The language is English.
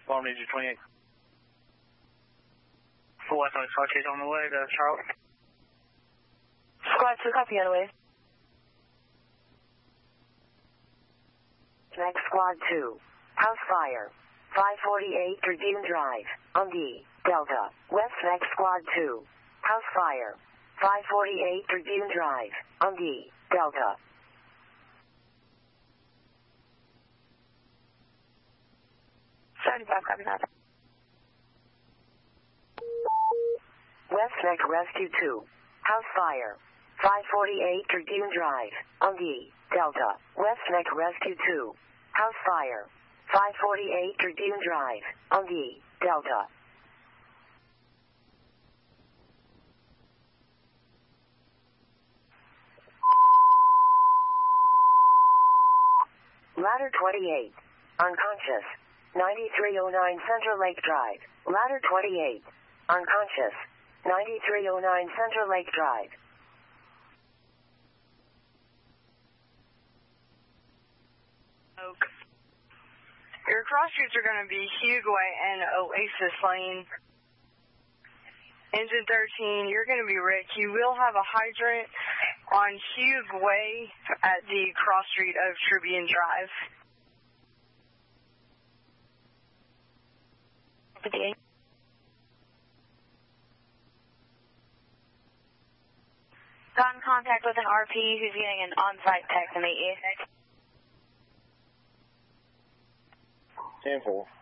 Farm needs you 28. West Side Squad 2 on the way to Charlotte. Squad 2, copy on the way. Next Squad 2. House fire. 548 Tribune Drive. On D. Delta. West next Squad 2. House fire. 548 Tribune Drive. On D. Delta. Copy that. West next Rescue 2. House fire. 548 Tribune Drive. On D. Delta. West next Rescue 2. House fire. 548 Tribune Drive. On D. Delta. Ladder 28. Unconscious. 9309 Central Lake Drive. Ladder 28. Unconscious. 9309 Central Lake Drive. Oak. Your cross streets are going to be Hugway and Oasis Lane. Engine 13, you're going to be rich. You will have a hydrant on Hugway at the cross street of Tribune Drive. Got in contact with an RP who's getting an on-site text to meet you. 10-4.